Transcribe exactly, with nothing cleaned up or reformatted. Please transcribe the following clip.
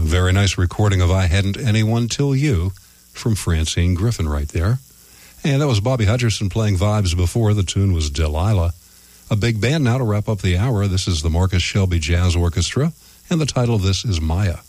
Very nice recording of I Hadn't Anyone Till You from Francine Griffin right there. And that was Bobby Hutcherson playing Vibes before. The tune was Delilah. A big band now to wrap up the hour. This is the Marcus Shelby Jazz Orchestra, and the title of this is Maya.